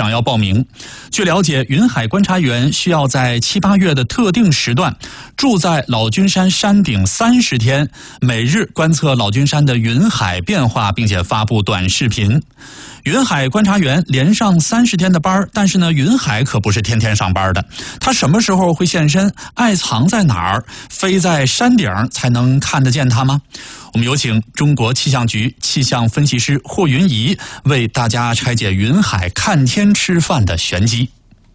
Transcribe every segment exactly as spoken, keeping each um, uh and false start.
想要报名。据了解，云海观察员需要在七八月的特定时段住在老君山山顶三十天，每日观测老君山的云海变化，并且发布短视频。云海观察员连上三十天的班，但是呢，云海可不是天天上班的。他什么时候会现身？爱藏在哪儿？非在山顶才能看得见他吗？我们有请中国气象局气象分析师霍云怡为大家拆解云海看天吃饭的玄机。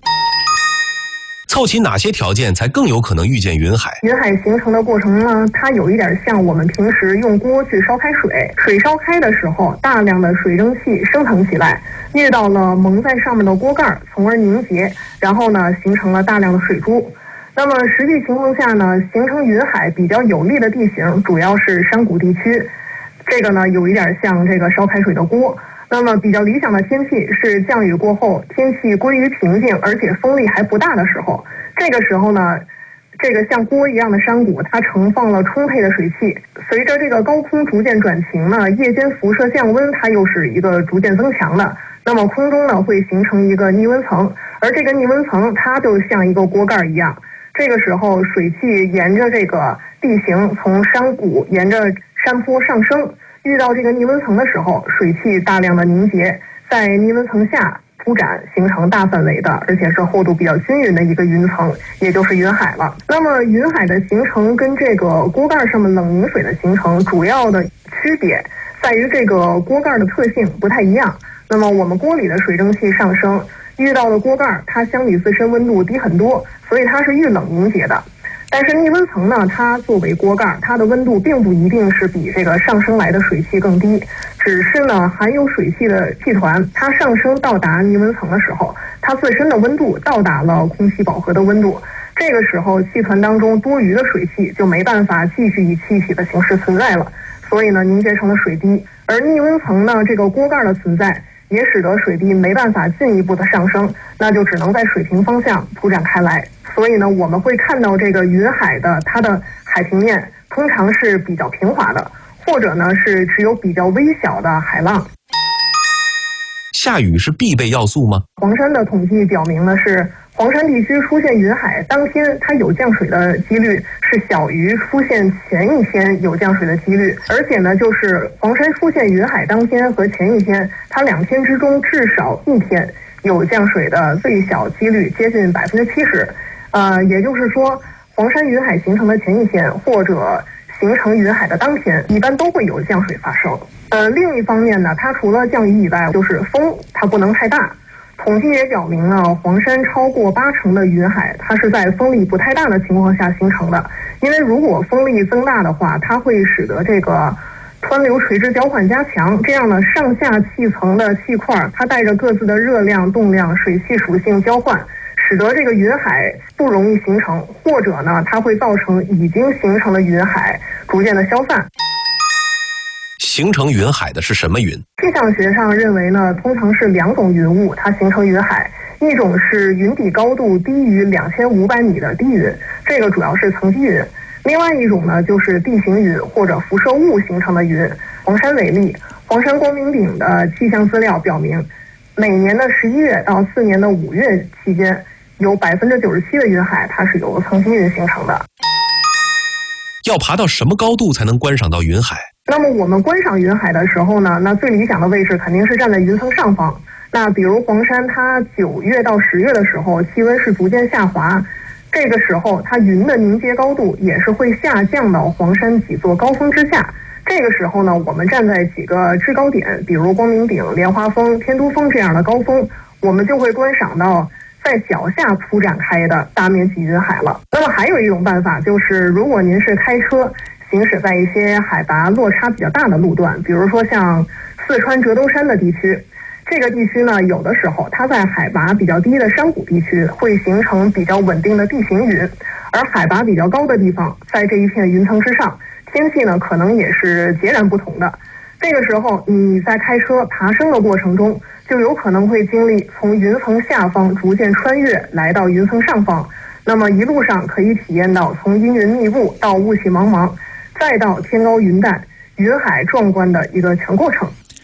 凑齐哪些条件才更有可能遇见云海？ 云海形成的过程呢，它有一点像我们平时用锅去烧开水，水烧开的时候，大量的水蒸气升腾起来，遇到了蒙在上面的锅盖，从而凝结，然后呢，形成了大量的水珠。那么实际情况下呢，形成云海比较有利的地形主要是山谷地区，这个呢有一点像这个烧开水的锅。那么比较理想的天气是降雨过后，天气归于平静，而且风力还不大的时候。这个时候呢，这个像锅一样的山谷，它盛放了充沛的水汽。随着这个高空逐渐转晴呢，夜间辐射降温，它又是一个逐渐增强的。那么空中呢会形成一个逆温层，而这个逆温层它就像一个锅盖一样。这个时候水汽沿着这个地形从山谷沿着山坡上升。遇到这个逆温层的时候，水汽大量的凝结，在逆温层下铺展，形成大范围的，而且是厚度比较均匀的一个云层，也就是云海了。那么云海的形成跟这个锅盖上面冷凝水的形成主要的区别在于这个锅盖的特性不太一样。那么我们锅里的水蒸气上升，遇到的锅盖它相比自身温度低很多，所以它是遇冷凝结的。但是逆温层呢，它作为锅盖，它的温度并不一定是比这个上升来的水汽更低，只是呢含有水汽的气团，它上升到达逆温层的时候，它自身的温度到达了空气饱和的温度，这个时候气团当中多余的水汽就没办法继续以气体的形式存在了，所以呢凝结成了水滴。而逆温层呢，这个锅盖的存在也使得水滴没办法进一步的上升，那就只能在水平方向铺展开来。所以呢，我们会看到这个云海的它的海平面通常是比较平滑的，或者呢是只有比较微小的海浪。 下雨是必备要素吗？ 黄山的统计表明呢，是黄山地区出现云海当天它有降水的几率是小于出现前一天有降水的几率，而且呢就是黄山出现云海当天和前一天，它两天之中至少一天有降水的最小几率接近百分之七十。呃，也就是说，黄山云海形成的前一天或者形成云海的当天，一般都会有降水发生。呃，另一方面呢，它除了降雨以外，就是风它不能太大。统计也表明呢，黄山超过八成的云海，它是在风力不太大的情况下形成的。因为如果风力增大的话，它会使得这个湍流垂直交换加强，这样呢，上下气层的气块它带着各自的热量、动量、水汽属性交换，使得这个云海不容易形成，或者呢，它会造成已经形成的云海逐渐的消散。 形成云海的是什么云？ 气象学上认为呢，通常是两种云雾它形成云海，一种是云底高度低于两千五百米的低云，这个主要是层积云；另外一种呢，就是地形云或者辐射雾形成的云。黄山为例，黄山光明顶的气象资料表明，每年的十一月到次年的五月期间，有百分之九十七的云海它是由层积云形成的。 要爬到什么高度才能观赏到云海？ 那么我们观赏云海的时候呢，那最理想的位置肯定是站在云层上方。那比如黄山，它九月到十月的时候，气温是逐渐下滑，这个时候它云的凝结高度也是会下降到黄山几座高峰之下。这个时候呢，我们站在几个制高点，比如光明顶、莲花峰、天都峰这样的高峰，我们就会观赏到在脚下铺展开的大面积云海了。那么还有一种办法，就是如果您是开车行驶在一些海拔落差比较大的路段，比如说像四川折兜山的地区，这个地区呢，有的时候它在海拔比较低的山谷地区会形成比较稳定的地形云，而海拔比较高的地方，在这一片云层之上，天气呢可能也是截然不同的。这个时候你在开车爬升的过程中，就有可能会经历从云层下方逐渐穿越来到云层上方，那么一路上可以体验到从阴云密布到雾气茫茫，再到天高云淡、云海壮观的一个全过程。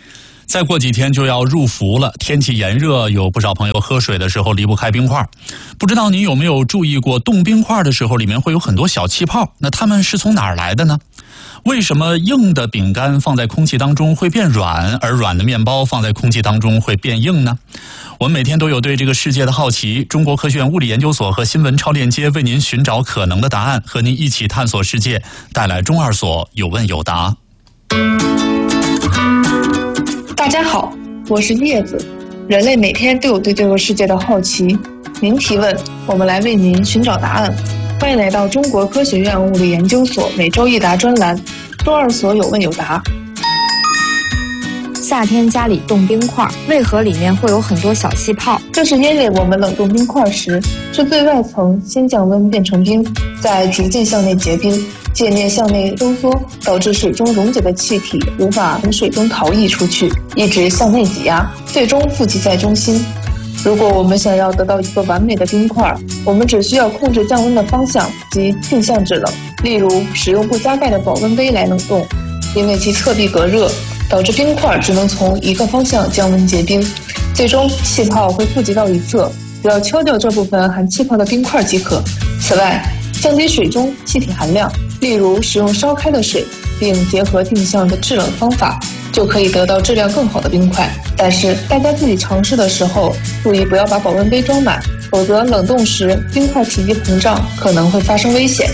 再过几天就要入伏了，天气炎热，有不少朋友喝水的时候离不开冰块。不知道你有没有注意过，冻冰块的时候里面会有很多小气泡，那它们是从哪儿来的呢？为什么硬的饼干放在空气当中会变软，而软的面包放在空气当中会变硬呢？我们每天都有对这个世界的好奇，中国科学院物理研究所和新闻超链接为您寻找可能的答案，和您一起探索世界，带来中二所有问有答。 大家好，我是叶子。人类每天都有对这个世界的好奇，您提问，我们来为您寻找答案。欢迎来到中国科学院物理研究所每周一答专栏，中二所有问有答。 夏天家里冻冰块，为何里面会有很多小气泡？ 这是因为我们冷冻冰块时，是最外层先降温变成冰，再逐渐向内结冰，界面向内收缩，导致水中溶解的气体无法从水中逃逸出去，一直向内挤压，最终附集在中心。如果我们想要得到一个完美的冰块，我们只需要控制降温的方向及定向制冷，例如使用不加盖的保温杯来冷冻，因为其侧壁隔热，导致冰块只能从一个方向降温结冰，最终气泡会附集到一侧，只要敲掉这部分含气泡的冰块即可。此外，降低水中气体含量，例如使用烧开的水，并结合定向的制冷方法，就可以得到质量更好的冰块。但是大家自己尝试的时候，注意不要把保温杯装满，否则冷冻时冰块体积膨胀，可能会发生危险。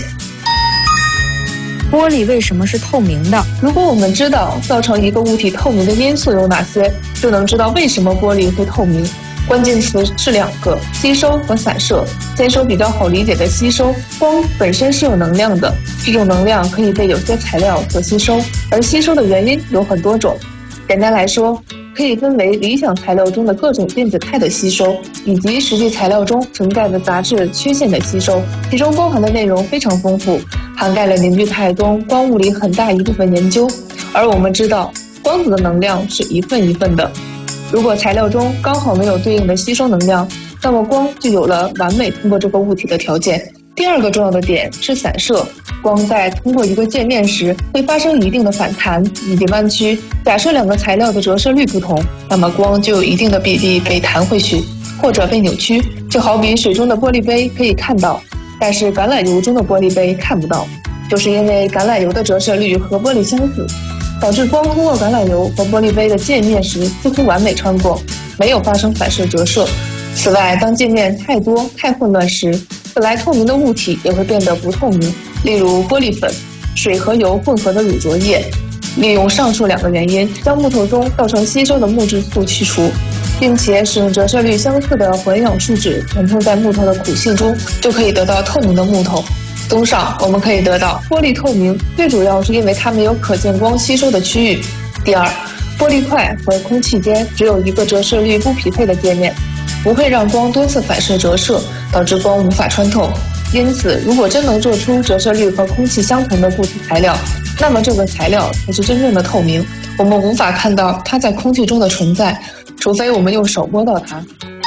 玻璃为什么是透明的？ 如果我们知道造成一个物体透明的因素有哪些，就能知道为什么玻璃会透明。关键词是两个：吸收和散射。先说比较好理解的吸收，光本身是有能量的，这种能量可以被有些材料所吸收，而吸收的原因有很多种。简单来说，可以分为理想材料中的各种电子态的吸收，以及实际材料中存在的杂质缺陷的吸收，其中包含的内容非常丰富，涵盖了凝聚态中光物理很大一部分研究。而我们知道，光子的能量是一份一份的，如果材料中刚好没有对应的吸收能量，那么光就有了完美通过这个物体的条件。第二个重要的点是散射，光在通过一个界面时会发生一定的反弹以及弯曲。假设两个材料的折射率不同，那么光就有一定的比例被弹回去或者被扭曲。就好比水中的玻璃杯可以看到，但是橄榄油中的玻璃杯看不到，就是因为橄榄油的折射率和玻璃相似，导致光通过橄榄油和玻璃杯的界面时几乎完美穿过，没有发生反射折射。此外，当界面太多太混乱时，本来透明的物体也会变得不透明，例如玻璃粉、水和油混合的乳浊液。利用上述两个原因，将木头中造成吸收的木质素去除，并且使用折射率相似的混氧树脂填充在木头的苦性中，就可以得到透明的木头。综上，我们可以得到玻璃透明，最主要是因为它没有可见光吸收的区域。第二，玻璃块和空气间只有一个折射率不匹配的界面，不会让光多次反射折射，导致光无法穿透。因此，如果真能做出折射率和空气相同的固体材料，那么这个材料才是真正的透明，我们无法看到它在空气中的存在，除非我们用手摸到它。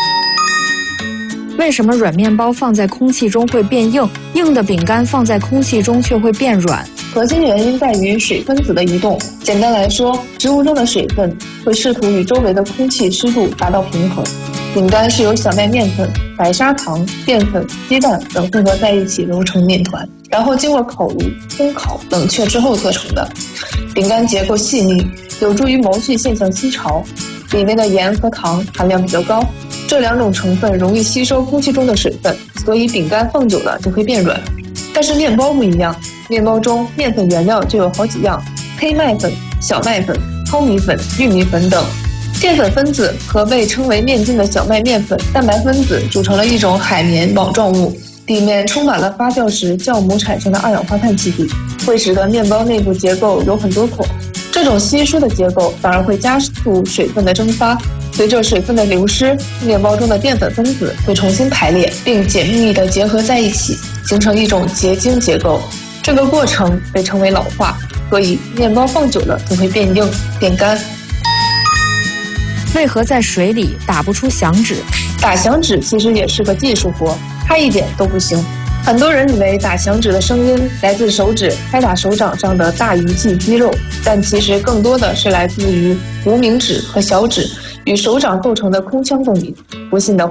为什么软面包放在空气中会变硬，硬的饼干放在空气中却会变软？ 核心原因在于水分子的移动。简单来说，植物中的水分会试图与周围的空气湿度达到平衡。饼干是由小麦面粉、白砂糖、淀粉、鸡蛋等混合在一起揉成面团，然后经过烤炉、烘烤、冷却之后做成的。饼干结构细腻，有助于毛细现象吸潮，里面的盐和糖含量比较高，这两种成分容易吸收空气中的水分，所以饼干放久了就会变软。但是面包不一样，面包中面粉原料就有好几样，黑麦粉、小麦粉、糙米粉、玉米粉等。淀粉分子和被称为面筋的小麦面粉蛋白分子组成了一种海绵网状物，里面充满了发酵时酵母产生的二氧化碳气体，会使得面包内部结构有很多孔。这种稀疏的结构反而会加速水分的蒸发，随着水分的流失，面包中的淀粉分子会重新排列并紧密地结合在一起，形成一种结晶结构。这个过程被称为老化，所以面包放久了就会变硬变干。 为何在水里打不出响指？ 打响指其实也是个技术活，它一点都不行。 很多人以为打响指的声音来自手指拍打手掌上的大鱼际肌肉，但其实更多的是来自于无名指和小指与手掌构成的空腔共鸣。不信的